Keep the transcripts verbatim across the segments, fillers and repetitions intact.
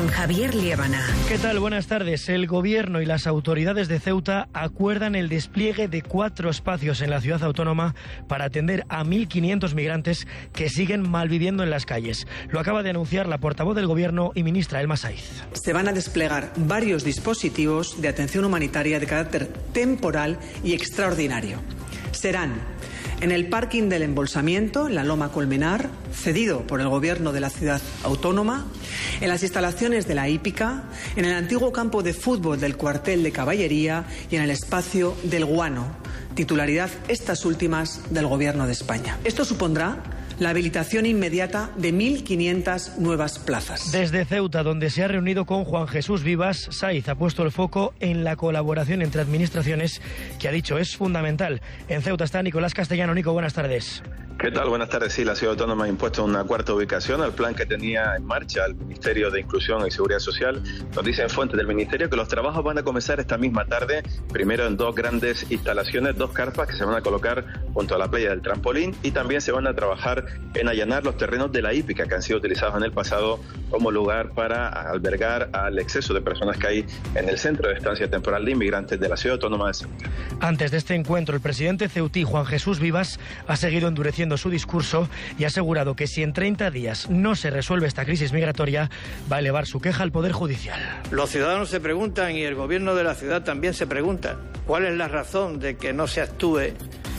con Javier Liébana. ¿Qué tal? Buenas tardes. El Gobierno y las autoridades de Ceuta acuerdan el despliegue de cuatro espacios en la ciudad autónoma para atender a mil quinientos migrantes que siguen malviviendo en las calles. Lo acaba de anunciar la portavoz del Gobierno y ministra Elma Saiz. Se van a desplegar varios dispositivos de atención humanitaria de carácter temporal y extraordinario. Serán en el parking del Embolsamiento, en la Loma Colmenar, cedido por el Gobierno de la ciudad autónoma, en las instalaciones de la hípica, en el antiguo campo de fútbol del cuartel de caballería y en el espacio del Guano, titularidad estas últimas del Gobierno de España. Esto supondrá la habilitación inmediata de mil quinientas nuevas plazas. Desde Ceuta, donde se ha reunido con Juan Jesús Vivas, Saiz ha puesto el foco en la colaboración entre administraciones, que ha dicho es fundamental. En Ceuta está Nicolás Castellano. Nico, buenas tardes. ¿Qué tal? Buenas tardes. Sí, la ciudad autónoma ha impuesto una cuarta ubicación al plan que tenía en marcha el Ministerio de Inclusión y Seguridad Social. Nos dicen fuentes del Ministerio que los trabajos van a comenzar esta misma tarde, primero en dos grandes instalaciones, dos carpas que se van a colocar junto a la playa del Trampolín, y también se van a trabajar en allanar los terrenos de la hípica que han sido utilizados en el pasado como lugar para albergar al exceso de personas que hay en el centro de estancia temporal de inmigrantes de la ciudad autónoma de Ceuta. Antes de este encuentro, el presidente ceutí, Juan Jesús Vivas, ha seguido endureciendo su discurso y ha asegurado que si en treinta días no se resuelve esta crisis migratoria, va a elevar su queja al Poder Judicial. Los ciudadanos se preguntan, y el Gobierno de la ciudad también se pregunta, ¿cuál es la razón de que no se actúe eh,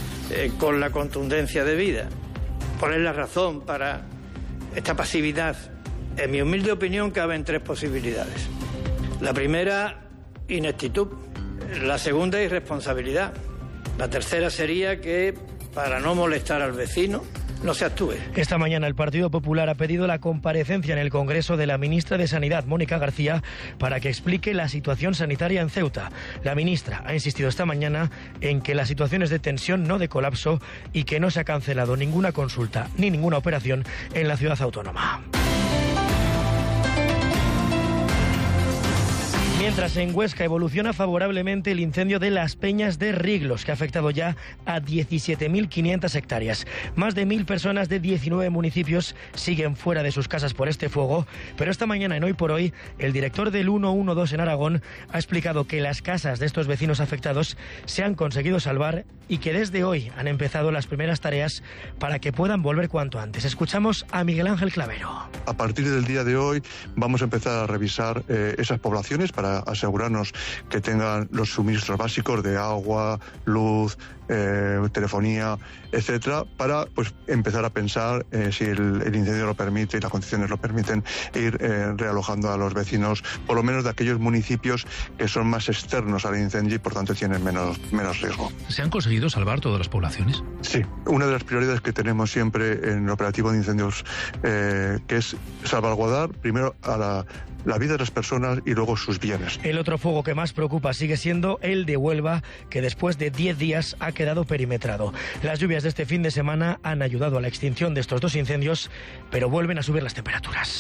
con la contundencia debida? ¿Cuál es la razón para esta pasividad? En mi humilde opinión caben tres posibilidades. La primera, ineptitud. La segunda, irresponsabilidad. La tercera sería que, para no molestar al vecino, no se actúe. Esta mañana el Partido Popular ha pedido la comparecencia en el Congreso de la ministra de Sanidad, Mónica García, para que explique la situación sanitaria en Ceuta. La ministra ha insistido esta mañana en que la situación es de tensión, no de colapso, y que no se ha cancelado ninguna consulta ni ninguna operación en la ciudad autónoma. Mientras en Huesca evoluciona favorablemente el incendio de Las Peñas de Riglos, que ha afectado ya a diecisiete mil quinientas hectáreas. Más de mil personas de diecinueve municipios siguen fuera de sus casas por este fuego, pero esta mañana en Hoy por Hoy, el director del ciento doce en Aragón ha explicado que las casas de estos vecinos afectados se han conseguido salvar y que desde hoy han empezado las primeras tareas para que puedan volver cuanto antes. Escuchamos a Miguel Ángel Clavero. A partir del día de hoy vamos a empezar a revisar eh, esas poblaciones para asegurarnos que tengan los suministros básicos de agua, luz, eh, telefonía, etcétera, para pues empezar a pensar eh, si el, el incendio lo permite y las condiciones lo permiten, ir eh, realojando a los vecinos, por lo menos de aquellos municipios que son más externos al incendio y por tanto tienen menos, menos riesgo. ¿Se han conseguido salvar todas las poblaciones? Sí, una de las prioridades que tenemos siempre en el operativo de incendios, eh, que es salvaguardar primero a la la vida de las personas y luego sus bienes. El otro fuego que más preocupa sigue siendo el de Huelva, que después de diez días ha quedado perimetrado. Las lluvias de este fin de semana han ayudado a la extinción de estos dos incendios, pero vuelven a subir las temperaturas.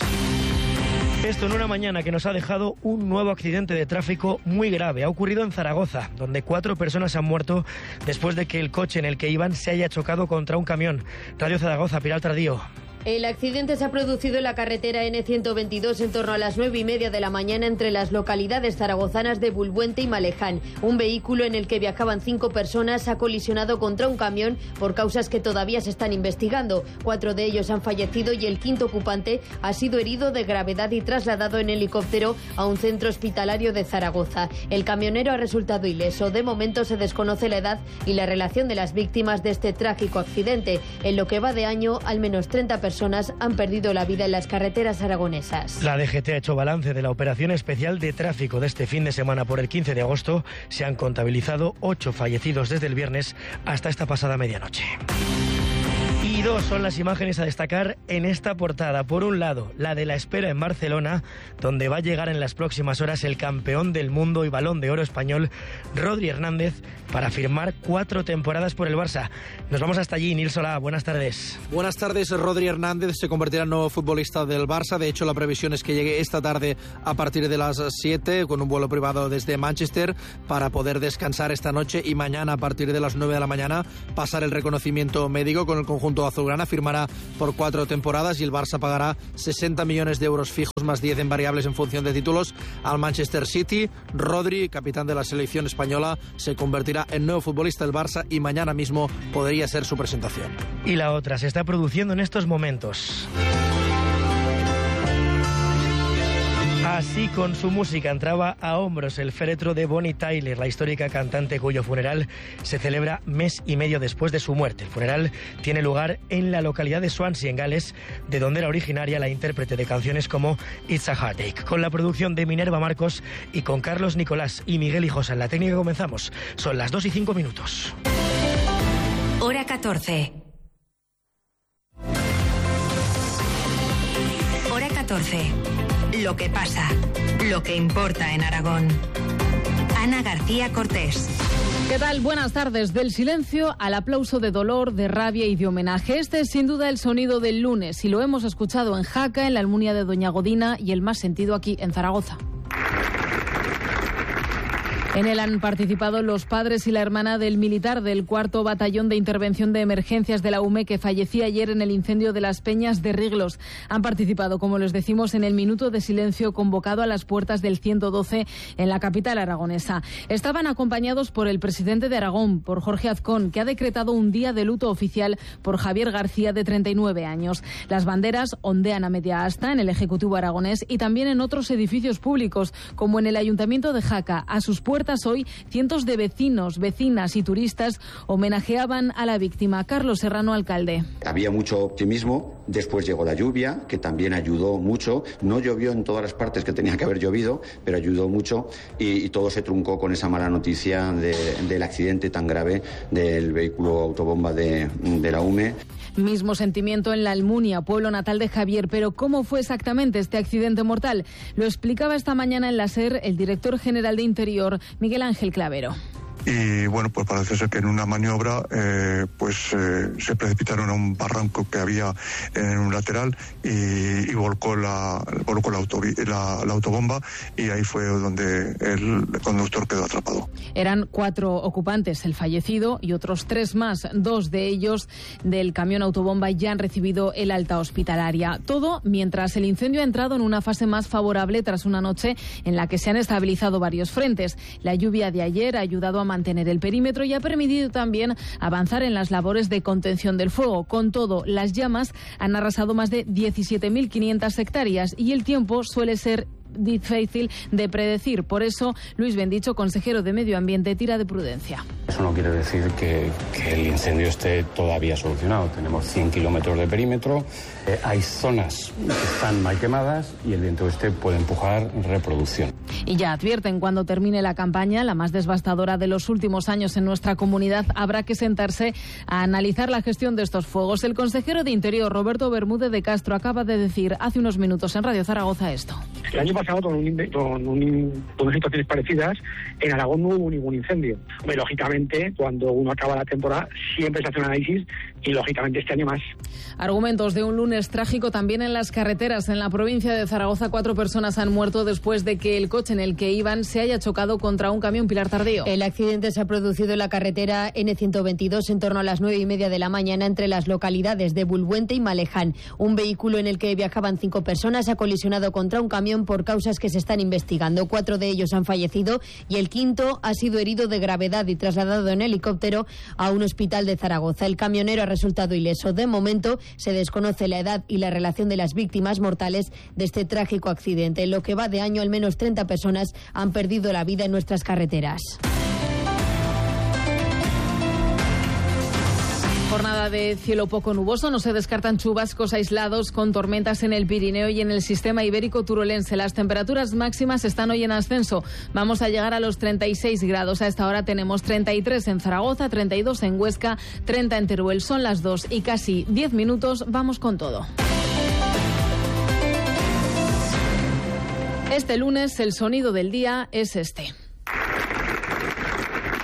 Esto en una mañana que nos ha dejado un nuevo accidente de tráfico muy grave. Ha ocurrido en Zaragoza, donde cuatro personas han muerto después de que el coche en el que iban se haya chocado contra un camión. Radio Zaragoza, Pilar Tardío. El accidente se ha producido en la carretera ene ciento veintidós en torno a las nueve y media de la mañana entre las localidades zaragozanas de Bulbuente y Maleján. Un vehículo en el que viajaban cinco personas ha colisionado contra un camión por causas que todavía se están investigando. Cuatro de ellos han fallecido y el quinto ocupante ha sido herido de gravedad y trasladado en helicóptero a un centro hospitalario de Zaragoza. El camionero ha resultado ileso. De momento se desconoce la edad y la relación de las víctimas de este trágico accidente. En lo que va de año, al menos treinta personas personas han perdido la vida en las carreteras aragonesas. La D G T ha hecho balance de la operación especial de tráfico de este fin de semana por el quince de agosto. Se han contabilizado ocho fallecidos desde el viernes hasta esta pasada medianoche. Y dos son las imágenes a destacar en esta portada. Por un lado, la de la espera en Barcelona, donde va a llegar en las próximas horas el campeón del mundo y Balón de Oro español, Rodri Hernández, para firmar cuatro temporadas por el Barça. Nos vamos hasta allí. Nils Solá, buenas tardes. Buenas tardes. Rodri Hernández se convertirá en nuevo futbolista del Barça. De hecho, la previsión es que llegue esta tarde a partir de las siete con un vuelo privado desde Manchester para poder descansar esta noche y mañana a partir de las nueve de la mañana pasar el reconocimiento médico con el conjunto azulgrana firmará por cuatro temporadas y el Barça pagará sesenta millones de euros fijos más diez en variables en función de títulos al Manchester City. Rodri, capitán de la selección española, se convertirá en nuevo futbolista del Barça y mañana mismo podría ser su presentación. Y la otra se está produciendo en estos momentos. Así, con su música, entraba a hombros el féretro de Bonnie Tyler, la histórica cantante cuyo funeral se celebra mes y medio después de su muerte. El funeral tiene lugar en la localidad de Swansea, en Gales, de donde era originaria la intérprete de canciones como It's a Heartache. Con la producción de Minerva Marcos y con Carlos Nicolás y Miguel Hijosa en la técnica comenzamos. Son las dos y cinco minutos. Hora catorce. Hora catorce. Lo que pasa, lo que importa en Aragón. Ana García Cortés. ¿Qué tal? Buenas tardes. Del silencio al aplauso de dolor, de rabia y de homenaje. Este es sin duda el sonido del lunes y lo hemos escuchado en Jaca, en la Almunia de Doña Godina y el más sentido aquí en Zaragoza. En él han participado los padres y la hermana del militar del cuarto Batallón de Intervención de Emergencias de la U M E que fallecía ayer en el incendio de las Peñas de Riglos. Han participado, como les decimos, en el minuto de silencio convocado a las puertas del ciento doce en la capital aragonesa. Estaban acompañados por el presidente de Aragón, por Jorge Azcón, que ha decretado un día de luto oficial por Javier García, de treinta y nueve años. Las banderas ondean a media asta en el Ejecutivo aragonés y también en otros edificios públicos, como en el Ayuntamiento de Jaca. A sus puertas hoy, cientos de vecinos, vecinas y turistas homenajeaban a la víctima. Carlos Serrano, alcalde. Había mucho optimismo, después llegó la lluvia, que también ayudó mucho. No llovió en todas las partes que tenía que haber llovido, pero ayudó mucho y, y todo se truncó con esa mala noticia de, del accidente tan grave del vehículo autobomba de, de la U M E. Mismo sentimiento en la Almunia, pueblo natal de Javier. Pero ¿cómo fue exactamente este accidente mortal? Lo explicaba esta mañana en la SER el director general de Interior, Miguel Ángel Clavero. Y bueno, pues parece ser que en una maniobra eh, pues eh, se precipitaron a un barranco que había en un lateral y, y volcó, la, volcó la, autobi- la, la autobomba y ahí fue donde el conductor quedó atrapado. Eran cuatro ocupantes, el fallecido y otros tres más. Dos de ellos del camión autobomba ya han recibido el alta hospitalaria. Todo mientras el incendio ha entrado en una fase más favorable tras una noche en la que se han estabilizado varios frentes. La lluvia de ayer ha ayudado a mantener el perímetro y ha permitido también avanzar en las labores de contención del fuego. Con todo, las llamas han arrasado más de diecisiete mil quinientas hectáreas y el tiempo suele ser difícil de predecir. Por eso, Luis Bendicho, consejero de Medio Ambiente, tira de prudencia. Eso no quiere decir que, que el incendio esté todavía solucionado. Tenemos cien kilómetros de perímetro, eh, hay zonas que están mal quemadas y el viento este puede empujar reproducción. Y ya advierten, cuando termine la campaña, la más devastadora de los últimos años en nuestra comunidad, habrá que sentarse a analizar la gestión de estos fuegos. El consejero de Interior, Roberto Bermúdez de Castro, acaba de decir hace unos minutos en Radio Zaragoza esto. El año pasado, con, un, con, un, con unas situaciones parecidas, en Aragón no hubo ningún incendio. Hombre, lógicamente, cuando uno acaba la temporada, siempre se hace un análisis y, lógicamente, este año más. Argumentos de un lunes trágico también en las carreteras. En la provincia de Zaragoza, cuatro personas han muerto después de que el coche en el que iban se haya chocado contra un camión. Pilar Tardío. El accidente se ha producido en la carretera ene ciento veintidós en torno a las nueve y media de la mañana entre las localidades de Bulbuente y Maleján. Un vehículo en el que viajaban cinco personas ha colisionado contra un camión por causas que se están investigando. Cuatro de ellos han fallecido y el quinto ha sido herido de gravedad y trasladado en helicóptero a un hospital de Zaragoza. El camionero ha resultado ileso. De momento se desconoce la edad y la relación de las víctimas mortales de este trágico accidente. En lo que va de año, al menos treinta personas han perdido la vida en nuestras carreteras. Jornada de cielo poco nuboso, no se descartan chubascos aislados con tormentas en el Pirineo y en el sistema ibérico turolense. Las temperaturas máximas están hoy en ascenso. Vamos a llegar a los treinta y seis grados. A esta hora tenemos treinta y tres en Zaragoza, treinta y dos en Huesca, treinta en Teruel. Son las dos y casi diez minutos. Vamos con todo. Este lunes el sonido del día es este.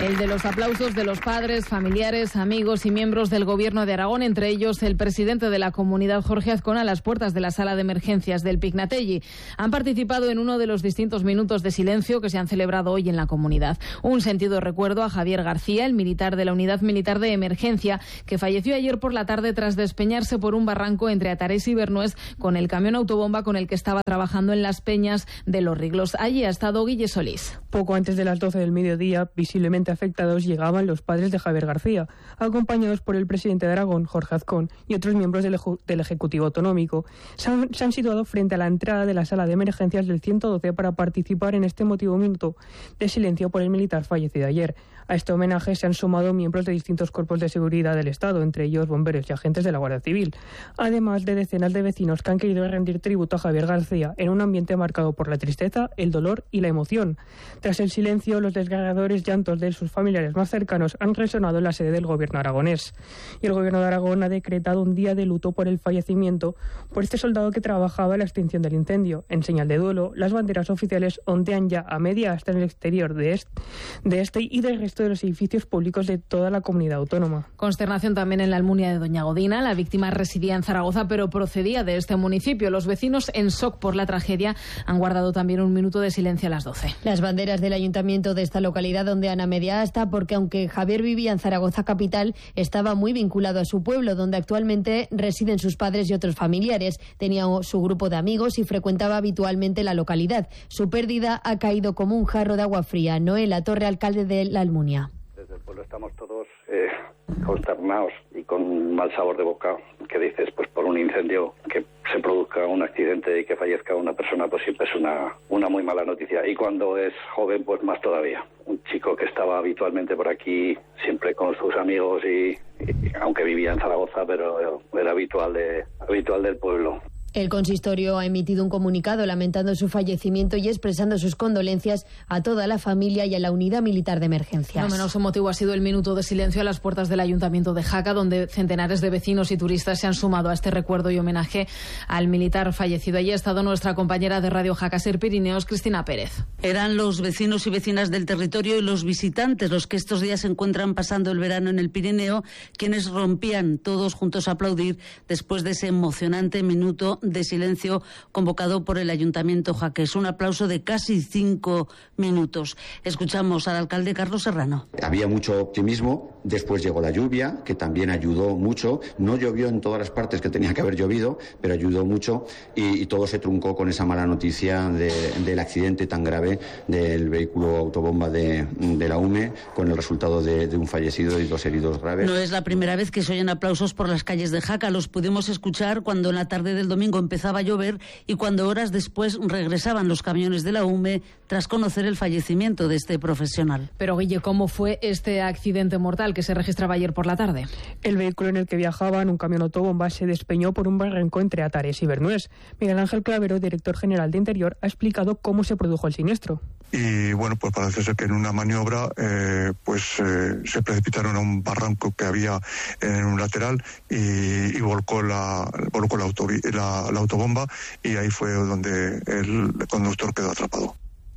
El de los aplausos de los padres, familiares, amigos y miembros del Gobierno de Aragón, entre ellos el presidente de la comunidad, Jorge Azcón, a las puertas de la sala de emergencias del Pignatelli. Han participado en uno de los distintos minutos de silencio que se han celebrado hoy en la comunidad. Un sentido recuerdo a Javier García, el militar de la Unidad Militar de Emergencia, que falleció ayer por la tarde tras despeñarse por un barranco entre Atares y Bernués con el camión autobomba con el que estaba trabajando en las peñas de Los Riglos. Allí ha estado Guille Solís. Poco antes de las doce del mediodía, visiblemente afectados, llegaban los padres de Javier García, acompañados por el presidente de Aragón, Jorge Azcón, y otros miembros del, eju- del Ejecutivo Autonómico. Se han, se han situado frente a la entrada de la sala de emergencias del ciento doce para participar en este emotivo minuto de silencio por el militar fallecido ayer. A este homenaje se han sumado miembros de distintos cuerpos de seguridad del Estado, entre ellos bomberos y agentes de la Guardia Civil, además de decenas de vecinos que han querido rendir tributo a Javier García en un ambiente marcado por la tristeza, el dolor y la emoción. Tras el silencio, los desgarradores llantos de sus familiares más cercanos han resonado en la sede del Gobierno aragonés. Y el Gobierno de Aragón ha decretado un día de luto por el fallecimiento por este soldado que trabajaba en la extinción del incendio. En señal de duelo, las banderas oficiales ondean ya a media hasta en el exterior de este, de este y del resto de los edificios públicos de toda la comunidad autónoma. Consternación también en la Almunia de Doña Godina. La víctima residía en Zaragoza, pero procedía de este municipio. Los vecinos, en shock por la tragedia, han guardado también un minuto de silencio a las doce. Las banderas del ayuntamiento de esta localidad ondean a media asta porque, aunque Javier vivía en Zaragoza capital, estaba muy vinculado a su pueblo, donde actualmente residen sus padres y otros familiares. Tenía su grupo de amigos y frecuentaba habitualmente la localidad. Su pérdida ha caído como un jarro de agua fría. Noé La Torre, alcalde de La Almunia. Desde el pueblo estamos todos eh, consternados y con un mal sabor de boca. Que dices, pues por un incendio que se produzca un accidente y que fallezca una persona, pues siempre es una, una muy mala noticia. Y cuando es joven, pues más todavía. Un chico que estaba habitualmente por aquí, siempre con sus amigos y, y aunque vivía en Zaragoza, pero era habitual de habitual del pueblo. El consistorio ha emitido un comunicado lamentando su fallecimiento y expresando sus condolencias a toda la familia y a la unidad militar de emergencias. No menos emotivo ha sido el minuto de silencio a las puertas del Ayuntamiento de Jaca, donde centenares de vecinos y turistas se han sumado a este recuerdo y homenaje al militar fallecido. Allí ha estado nuestra compañera de Radio Jaca Ser Pirineos, Cristina Pérez. Eran los vecinos y vecinas del territorio y los visitantes los que estos días se encuentran pasando el verano en el Pirineo, quienes rompían todos juntos a aplaudir después de ese emocionante minuto de silencio convocado por el Ayuntamiento jaqués. Un aplauso de casi cinco minutos. Escuchamos al alcalde Carlos Serrano. Había mucho optimismo, después llegó la lluvia, que también ayudó mucho. No llovió en todas las partes que tenía que haber llovido, pero ayudó mucho y, y todo se truncó con esa mala noticia de, del accidente tan grave del vehículo autobomba de, de la U M E, con el resultado de, de un fallecido y dos heridos graves. No es la primera vez que se oyen aplausos por las calles de Jaca. Los pudimos escuchar cuando en la tarde del domingo empezaba a llover y cuando horas después regresaban los camiones de la U M E tras conocer el fallecimiento de este profesional. Pero, Guille, ¿cómo fue este accidente mortal que se registraba ayer por la tarde? El vehículo en el que viajaban, un camión autobomba, se despeñó por un barranco entre Atares y Bernués. Miguel Ángel Clavero, director general de Interior, ha explicado cómo se produjo el siniestro. Y bueno, pues parece ser que en una maniobra eh, pues eh, se precipitaron a un barranco que había en un lateral y, y volcó la volcó la, autovi, la, la autobomba y ahí fue donde el conductor quedó atrapado.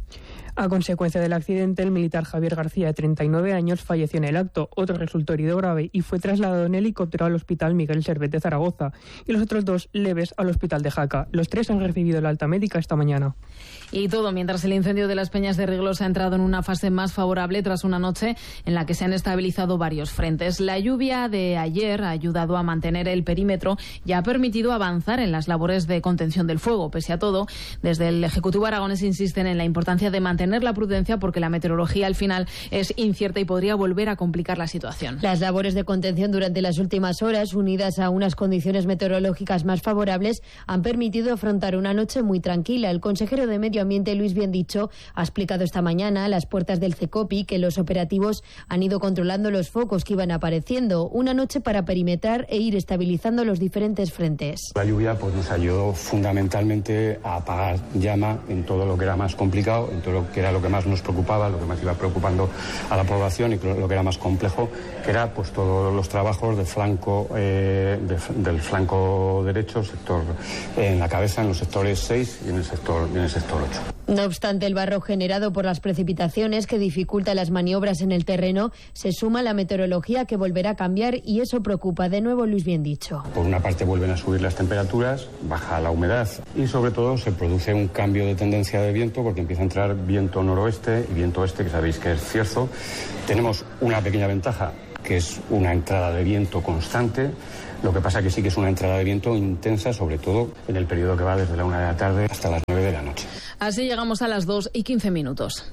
A consecuencia del accidente, el militar Javier García, de treinta y nueve años, falleció en el acto. Otro resultó herido grave y fue trasladado en helicóptero al Hospital Miguel Servet de Zaragoza y los otros dos leves al Hospital de Jaca. Los tres han recibido la alta médica esta mañana. Y todo mientras el incendio de las Peñas de Riglos ha entrado en una fase más favorable tras una noche en la que se han estabilizado varios frentes. La lluvia de ayer ha ayudado a mantener el perímetro y ha permitido avanzar en las labores de contención del fuego. Pese a todo, desde el Ejecutivo aragonés insisten en la importancia de mantener la prudencia porque la meteorología al final es incierta y podría volver a complicar la situación. Las labores de contención durante las últimas horas, unidas a unas condiciones meteorológicas más favorables, han permitido afrontar una noche muy tranquila. El consejero de Medio Ambiente, Luis Biendicho, ha explicado esta mañana a las puertas del CECOPI que los operativos han ido controlando los focos que iban apareciendo. Una noche para perimetrar e ir estabilizando los diferentes frentes. La lluvia pues nos ayudó fundamentalmente a apagar llama en todo lo que era más complicado, en todo lo que era lo que más nos preocupaba, lo que más iba preocupando a la población y lo que era más complejo, que era pues todos los trabajos del flanco eh, de, del flanco derecho, sector eh, en la cabeza, en los sectores seis y en el sector, en el sector ocho. No obstante, el barro generado por las precipitaciones que dificulta las maniobras en el terreno se suma a la meteorología que volverá a cambiar y eso preocupa. De nuevo, Luis Bien Dicho. Por una parte vuelven a subir las temperaturas, baja la humedad y sobre todo se produce un cambio de tendencia de viento porque empieza a entrar viento noroeste y viento oeste, que sabéis que es cierzo. Tenemos una pequeña ventaja, que es una entrada de viento constante. Lo que pasa que sí que es una entrada de viento intensa, sobre todo en el periodo que va desde la una de la tarde hasta las nueve de la noche. Así llegamos a las dos y quince minutos.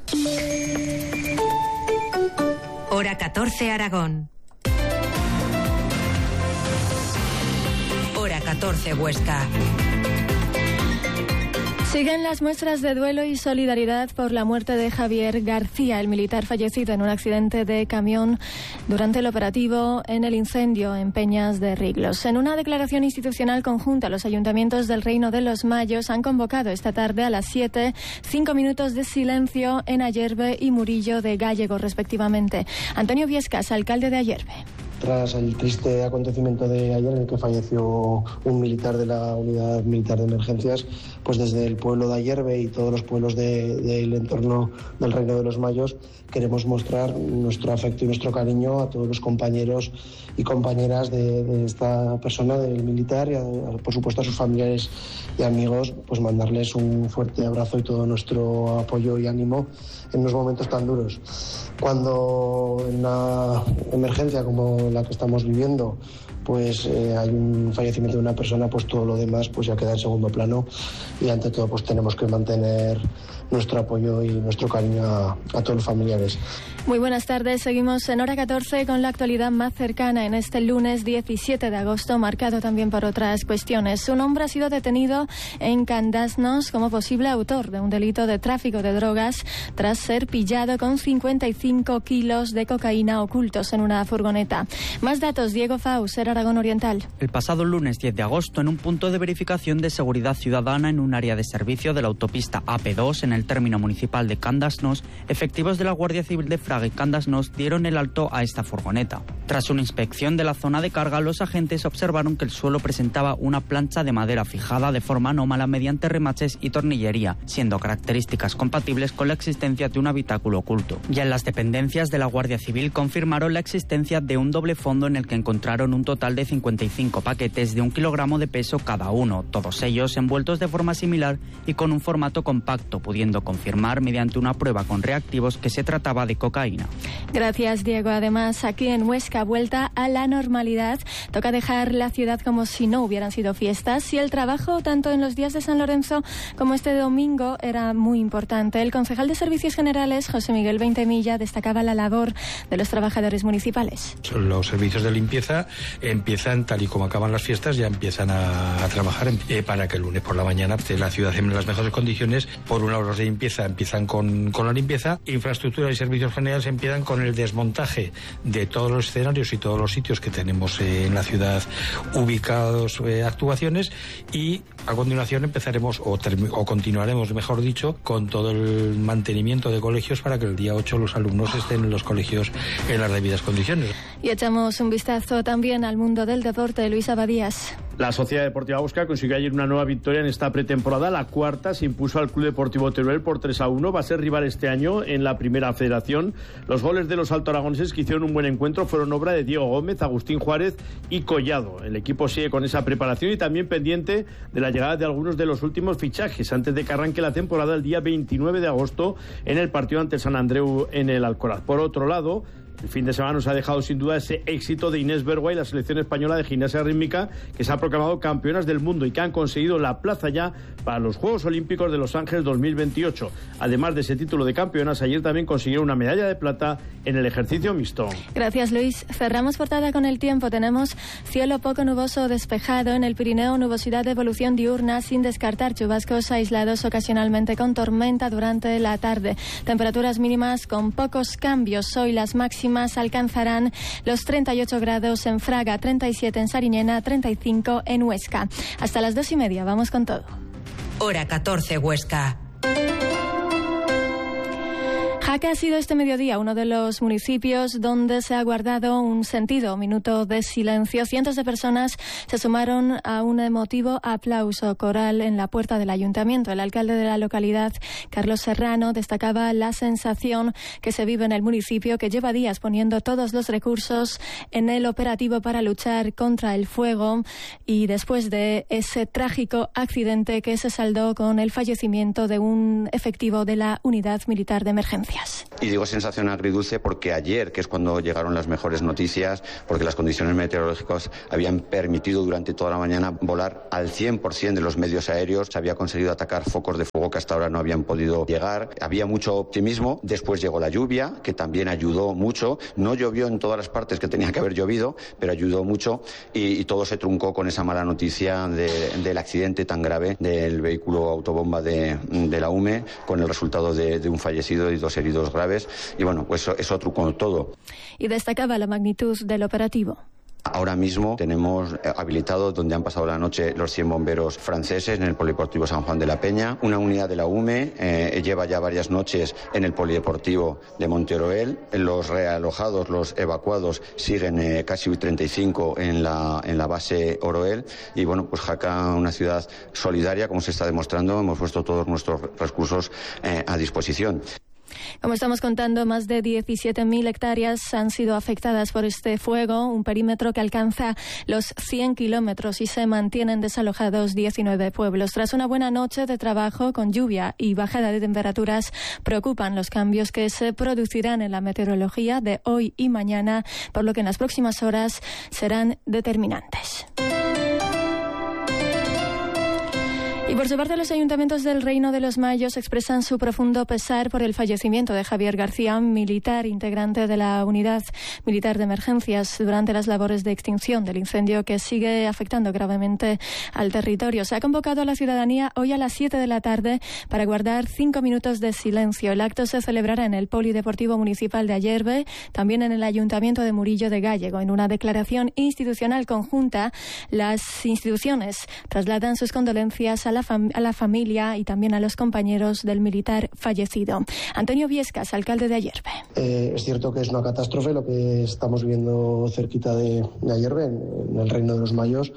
Hora catorce, Aragón. Hora catorce, Huesca. Siguen las muestras de duelo y solidaridad por la muerte de Javier García, el militar fallecido en un accidente de camión durante el operativo en el incendio en Peñas de Riglos. En una declaración institucional conjunta, los ayuntamientos del Reino de los Mayos han convocado esta tarde a las siete cinco minutos de silencio en Ayerbe y Murillo de Gállego, respectivamente. Antonio Viescas, alcalde de Ayerbe. Tras el triste acontecimiento de ayer en el que falleció un militar de la Unidad Militar de Emergencias, pues desde el pueblo de Ayerbe y todos los pueblos de, del entorno del Reino de los Mayos queremos mostrar nuestro afecto y nuestro cariño a todos los compañeros y compañeras de, de esta persona, del militar, y a, por supuesto a sus familiares y amigos, pues mandarles un fuerte abrazo y todo nuestro apoyo y ánimo en unos momentos tan duros. Cuando en una emergencia como la que estamos viviendo, pues eh, hay un fallecimiento de una persona, pues todo lo demás pues ya queda en segundo plano y ante todo pues tenemos que mantener nuestro apoyo y nuestro cariño a, a todos los familiares. Muy buenas tardes, seguimos en Hora catorce con la actualidad más cercana en este lunes diecisiete de agosto, marcado también por otras cuestiones. Un hombre ha sido detenido en Candasnos como posible autor de un delito de tráfico de drogas tras ser pillado con cincuenta y cinco kilos de cocaína ocultos en una furgoneta. Más datos, Diego Faus, Ser Aragón Oriental. El pasado lunes diez de agosto, en un punto de verificación de seguridad ciudadana en un área de servicio de la autopista A P dos en el término municipal de Candasnos, efectivos de la Guardia Civil de Fraga y Candasnos dieron el alto a esta furgoneta. Tras una inspección de la zona de carga, los agentes observaron que el suelo presentaba una plancha de madera fijada de forma anómala mediante remaches y tornillería, siendo características compatibles con la existencia de un habitáculo oculto. Ya en las dependencias de la Guardia Civil confirmaron la existencia de un doble fondo en el que encontraron un total de cincuenta y cinco paquetes de un kilogramo de peso cada uno, todos ellos envueltos de forma similar y con un formato compacto, pudiendo confirmar mediante una prueba con reactivos que se trataba de cocaína. Gracias, Diego. Además, aquí en Huesca, vuelta a la normalidad. Toca dejar la ciudad como si no hubieran sido fiestas y el trabajo, tanto en los días de San Lorenzo como este domingo, era muy importante. El concejal de Servicios Generales, José Miguel Veintemilla, destacaba la labor de los trabajadores municipales. Los servicios de limpieza empiezan, tal y como acaban las fiestas, ya empiezan a, a trabajar eh, para que el lunes por la mañana esté la ciudad en las mejores condiciones. Por un lado, los de limpieza empiezan con, con la limpieza, infraestructura y servicios generales empiezan con el desmontaje de todos los escenarios y todos los sitios que tenemos eh, en la ciudad ubicados, eh, actuaciones, y a continuación empezaremos o, o continuaremos, mejor dicho, con todo el mantenimiento de colegios para que el día ocho los alumnos estén en los colegios en las debidas condiciones. Y echamos un vistazo también al mundo del deporte. Luis Abadías. La Sociedad Deportiva Huesca consiguió ayer una nueva victoria en esta pretemporada. La cuarta se impuso al Club Deportivo Teruel por tres a uno. Va a ser rival este año en la primera federación. Los goles de los altoaragoneses que hicieron un buen encuentro fueron obra de Diego Gómez, Agustín Juárez y Collado. El equipo sigue con esa preparación y también pendiente de la llegada de algunos de los últimos fichajes antes de que arranque la temporada el día veintinueve de agosto en el partido ante San Andreu en el Alcoraz. Por otro lado, el fin de semana nos ha dejado sin duda ese éxito de Inés Bergua y la selección española de gimnasia rítmica, que se ha proclamado campeonas del mundo y que han conseguido la plaza ya para los Juegos Olímpicos de Los Ángeles dos mil veintiocho. Además de ese título de campeonas, ayer también consiguieron una medalla de plata en el ejercicio mixto. Gracias, Luis. Cerramos portada con el tiempo. Tenemos cielo poco nuboso o despejado. En el Pirineo, nubosidad de evolución diurna, sin descartar chubascos aislados ocasionalmente con tormenta durante la tarde. Temperaturas mínimas con pocos cambios. Hoy las máximas alcanzarán los treinta y ocho grados en Fraga, treinta y siete en Sariñena, treinta y cinco en Huesca. Hasta las dos y media, vamos con todo. Hora catorce, Huesca. Jaca ha sido este mediodía uno de los municipios donde se ha guardado un sentido minuto de silencio. Cientos de personas se sumaron a un emotivo aplauso coral en la puerta del ayuntamiento. El alcalde de la localidad, Carlos Serrano, destacaba la sensación que se vive en el municipio, que lleva días poniendo todos los recursos en el operativo para luchar contra el fuego, y después de ese trágico accidente que se saldó con el fallecimiento de un efectivo de la Unidad Militar de Emergencias. Y digo sensación agridulce porque ayer, que es cuando llegaron las mejores noticias, porque las condiciones meteorológicas habían permitido durante toda la mañana volar al cien por ciento de los medios aéreos, se había conseguido atacar focos de fuego que hasta ahora no habían podido llegar, había mucho optimismo. Después llegó la lluvia, que también ayudó mucho, no llovió en todas las partes que tenía que haber llovido, pero ayudó mucho, y, y todo se truncó con esa mala noticia de, del accidente tan grave del vehículo autobomba de, de la U M E, con el resultado de, de un fallecido y dos heridos graves, y bueno, pues eso, eso trucó todo. Y destacaba la magnitud del operativo. Ahora mismo tenemos habilitado, donde han pasado la noche, los cien bomberos franceses en el Polideportivo San Juan de la Peña. Una unidad de la U M E eh, lleva ya varias noches en el Polideportivo de Monteoroel. Los realojados, los evacuados, siguen eh, casi treinta y cinco en la, en la base Oroel. Y bueno, pues Jaca, una ciudad solidaria, como se está demostrando, hemos puesto todos nuestros recursos eh, a disposición. Como estamos contando, más de diecisiete mil hectáreas han sido afectadas por este fuego, un perímetro que alcanza los cien kilómetros, y se mantienen desalojados diecinueve pueblos. Tras una buena noche de trabajo con lluvia y bajada de temperaturas, preocupan los cambios que se producirán en la meteorología de hoy y mañana, por lo que en las próximas horas serán determinantes. Y por su parte, los ayuntamientos del Reino de los Mayos expresan su profundo pesar por el fallecimiento de Javier García, militar integrante de la Unidad Militar de Emergencias, durante las labores de extinción del incendio que sigue afectando gravemente al territorio. Se ha convocado a la ciudadanía hoy a las siete de la tarde para guardar cinco minutos de silencio. El acto se celebrará en el Polideportivo Municipal de Ayerbe, también en el Ayuntamiento de Murillo de Gállego. En una declaración institucional conjunta, las instituciones trasladan sus condolencias a la a la familia y también a los compañeros del militar fallecido. Antonio Viescas, alcalde de Ayerbe. Eh, es cierto que es una catástrofe lo que estamos viendo cerquita de, de Ayerbe, en, en el Reino de los Mayos.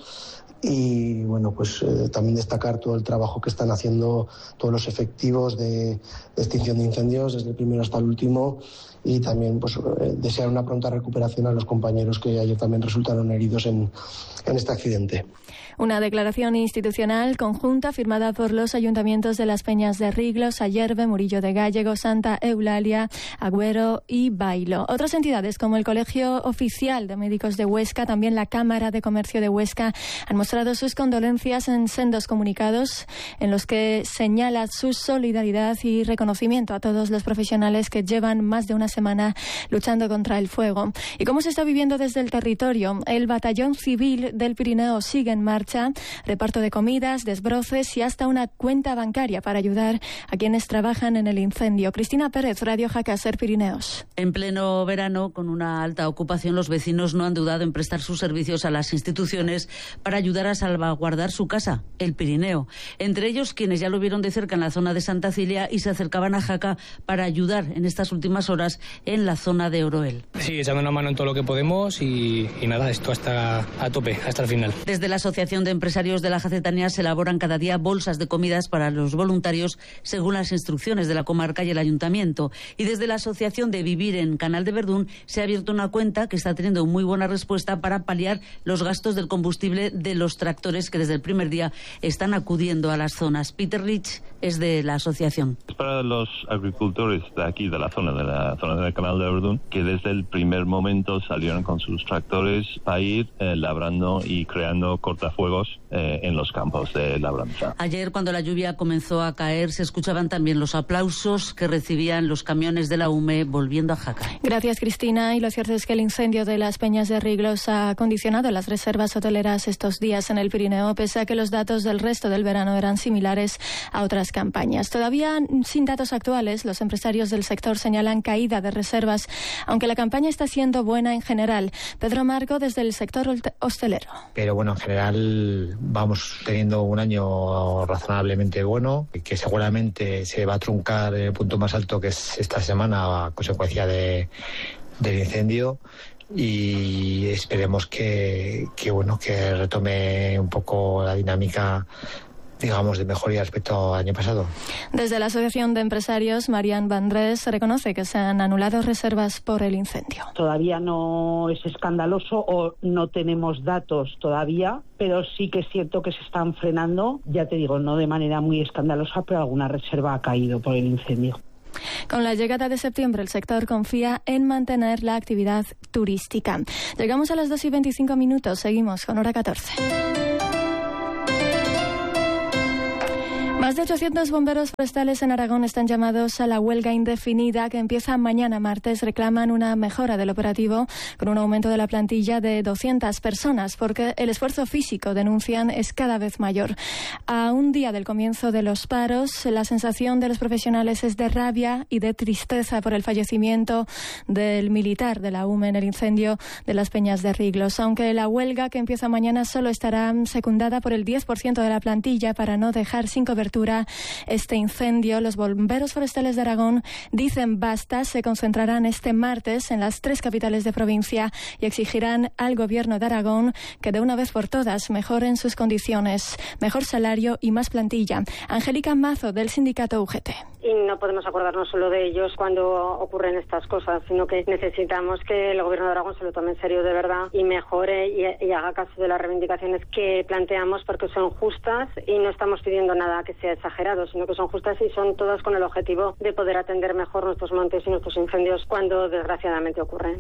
Y bueno, pues eh, también destacar todo el trabajo que están haciendo todos los efectivos de, de extinción de incendios, desde el primero hasta el último, y también pues eh, desear una pronta recuperación a los compañeros que ayer también resultaron heridos en, en este accidente. Una declaración institucional conjunta firmada por los ayuntamientos de Las Peñas de Riglos, Ayerbe, Murillo de Gállego, Santa Eulalia, Agüero y Bailo. Otras entidades como el Colegio Oficial de Médicos de Huesca, también la Cámara de Comercio de Huesca, han mostrado sus condolencias en sendos comunicados en los que señala su solidaridad y reconocimiento a todos los profesionales que llevan más de una semana luchando contra el fuego. ¿Y cómo se está viviendo desde el territorio? El Batallón Civil del Pirineo sigue en marcha. Reparto de comidas, desbroces y hasta una cuenta bancaria para ayudar a quienes trabajan en el incendio. Cristina Pérez, Radio Jaca, Ser Pirineos. En pleno verano, con una alta ocupación, los vecinos no han dudado en prestar sus servicios a las instituciones para ayudar a salvaguardar su casa, el Pirineo. Entre ellos, quienes ya lo vieron de cerca en la zona de Santa Cilia y se acercaban a Jaca para ayudar en estas últimas horas en la zona de Oroel. Sí, echando una mano en todo lo que podemos y, y nada, esto hasta a tope, hasta el final. Desde la Asociación de Empresarios de la Jacetanía se elaboran cada día bolsas de comidas para los voluntarios según las instrucciones de la comarca y el ayuntamiento. Y desde la Asociación de Vivir en Canal de Verdún se ha abierto una cuenta que está teniendo muy buena respuesta para paliar los gastos del combustible de los tractores que desde el primer día están acudiendo a las zonas. Peter Rich es de la asociación. Es para los agricultores de aquí, de la zona, de la zona del Canal de Verdún, que desde el primer momento salieron con sus tractores para ir eh, labrando y creando cortafuegos eh, en los campos de labranza. Ayer, cuando la lluvia comenzó a caer, se escuchaban también los aplausos que recibían los camiones de la U M E volviendo a Jaca. Gracias, Cristina. Y lo cierto es que el incendio de las Peñas de Riglos ha condicionado las reservas hoteleras estos días en el Pirineo, pese a que los datos del resto del verano eran similares a otras campañas. Todavía sin datos actuales, los empresarios del sector señalan caída de reservas, aunque la campaña está siendo buena en general. Pedro Marco, desde el sector hostelero. Pero bueno, en general vamos teniendo un año razonablemente bueno, que seguramente se va a truncar el punto más alto, que es esta semana a consecuencia de, del incendio. Y esperemos que, que bueno que retome un poco la dinámica, digamos, de mejoría respecto al año pasado. Desde la Asociación de Empresarios, Marian Vandrés, se reconoce que se han anulado reservas por el incendio. Todavía no es escandaloso o no tenemos datos todavía, pero sí que es cierto que se están frenando, ya te digo, no de manera muy escandalosa, pero alguna reserva ha caído por el incendio. Con la llegada de septiembre, el sector confía en mantener la actividad turística. Llegamos a las dos y veinticinco minutos. Seguimos con Hora catorce. Más de ochocientos bomberos forestales en Aragón están llamados a la huelga indefinida que empieza mañana martes. Reclaman una mejora del operativo con un aumento de la plantilla de doscientas personas porque el esfuerzo físico, denuncian, es cada vez mayor. A un día del comienzo de los paros, la sensación de los profesionales es de rabia y de tristeza por el fallecimiento del militar de la U M E en el incendio de las Peñas de Riglos. Aunque la huelga que empieza mañana solo estará secundada por el diez por ciento de la plantilla para no dejar sin cobertura este incendio, los bomberos forestales de Aragón dicen basta, se concentrarán este martes en las tres capitales de provincia y exigirán al gobierno de Aragón que de una vez por todas mejoren sus condiciones, mejor salario y más plantilla. Angélica Mazo, del sindicato U G T. Y no podemos acordarnos solo de ellos cuando ocurren estas cosas, sino que necesitamos que el gobierno de Aragón se lo tome en serio de verdad y mejore y, y haga caso de las reivindicaciones que planteamos, porque son justas y no estamos pidiendo nada que sea exagerado, sino que son justas y son todas con el objetivo de poder atender mejor nuestros montes y nuestros incendios cuando desgraciadamente ocurren.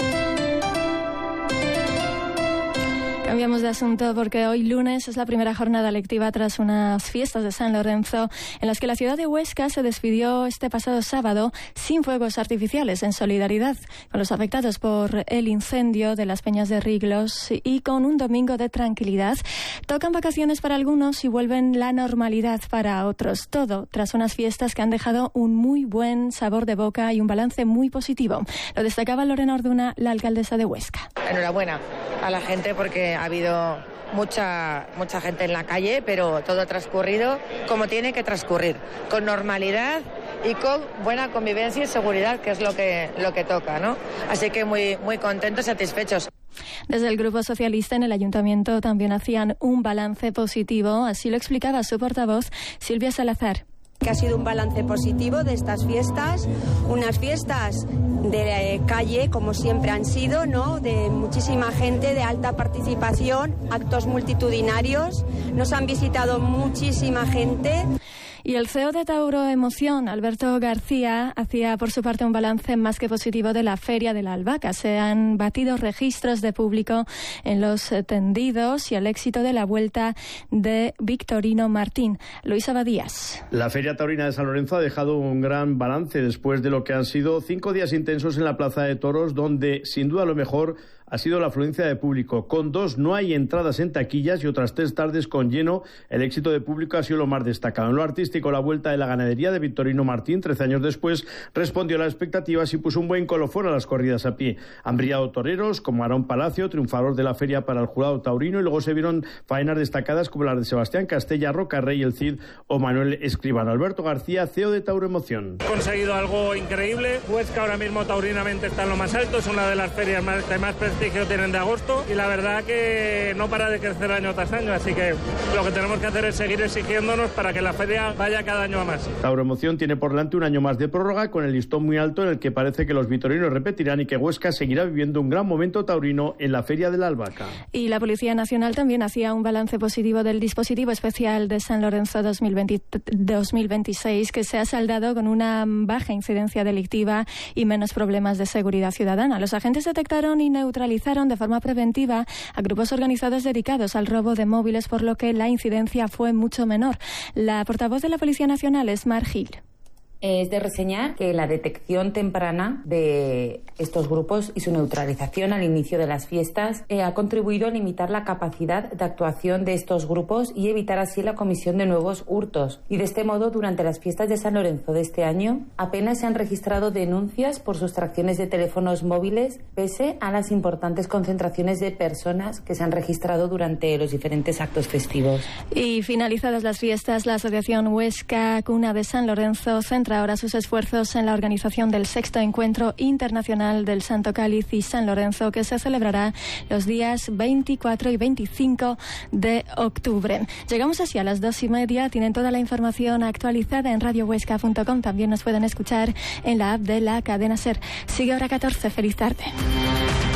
Cambiamos de asunto porque hoy lunes es la primera jornada lectiva tras unas fiestas de San Lorenzo en las que la ciudad de Huesca se despidió este pasado sábado sin fuegos artificiales, en solidaridad con los afectados por el incendio de las Peñas de Riglos y con un domingo de tranquilidad. Tocan vacaciones para algunos y vuelven la normalidad para otros. Todo tras unas fiestas que han dejado un muy buen sabor de boca y un balance muy positivo. Lo destacaba Lorena Orduna, la alcaldesa de Huesca. Enhorabuena a la gente porque ha habido mucha mucha gente en la calle, pero todo ha transcurrido como tiene que transcurrir, con normalidad y con buena convivencia y seguridad, que es lo que lo que toca, ¿no? Así que muy muy contentos, satisfechos. Desde el Grupo Socialista en el Ayuntamiento también hacían un balance positivo, así lo explicaba su portavoz Silvia Salazar. Que ha sido un balance positivo de estas fiestas, unas fiestas de calle como siempre han sido, ¿no? De muchísima gente, de alta participación, actos multitudinarios, nos han visitado muchísima gente. Y el C E O de Tauro Emoción, Alberto García, hacía por su parte un balance más que positivo de la Feria de la Albahaca. Se han batido registros de público en los tendidos y el éxito de la vuelta de Victorino Martín. Luis Abadías. La Feria Taurina de San Lorenzo ha dejado un gran balance después de lo que han sido cinco días intensos en la Plaza de Toros, donde sin duda lo mejor ha sido la afluencia de público. Con dos no hay entradas en taquillas y otras tres tardes con lleno. El éxito de público ha sido lo más destacado. En lo artístico, la vuelta de la ganadería de Victorino Martín, trece años después, respondió a las expectativas y puso un buen colofón a las corridas a pie. Han brillado toreros como Aarón Palacio, triunfador de la feria para el jurado taurino, y luego se vieron faenas destacadas como las de Sebastián Castella, Roca Rey, El Cid o Manuel Escribano. Alberto García, C E O de Tauro Emoción. Ha conseguido algo increíble. Huesca ahora mismo taurinamente está en lo más alto, es una de las ferias más, que más prestigio tienen de agosto y la verdad que no para de crecer año tras año, así que lo que tenemos que hacer es seguir exigiéndonos para que la feria vaya cada año a más. Tauro Emoción tiene por delante un año más de prórroga con el listón muy alto en el que parece que los vitorinos repetirán y que Huesca seguirá viviendo un gran momento taurino en la Feria de la Albahaca. Y la Policía Nacional también hacía un balance positivo del dispositivo especial de San Lorenzo dos mil veinte, dos mil veintiséis, que se ha saldado con una baja incidencia delictiva y menos problemas de seguridad ciudadana. Los agentes detectaron y neutralizaron de forma preventiva a grupos organizados dedicados al robo de móviles, por lo que la incidencia fue mucho menor. La portavoz de la Policía Nacional es Mar Gil. Es de reseñar que la detección temprana de estos grupos y su neutralización al inicio de las fiestas eh, ha contribuido a limitar la capacidad de actuación de estos grupos y evitar así la comisión de nuevos hurtos. Y de este modo, durante las fiestas de San Lorenzo de este año, apenas se han registrado denuncias por sustracciones de teléfonos móviles, pese a las importantes concentraciones de personas que se han registrado durante los diferentes actos festivos. Y finalizadas las fiestas, la Asociación Huesca Cuna de San Lorenzo centra ahora sus esfuerzos en la organización del sexto Encuentro Internacional del Santo Cáliz y San Lorenzo, que se celebrará los días veinticuatro y veinticinco de octubre. Llegamos así a las dos y media. Tienen toda la información actualizada en radio huesca punto com. También nos pueden escuchar en la app de la cadena SER. Sigue hora catorce. Feliz tarde.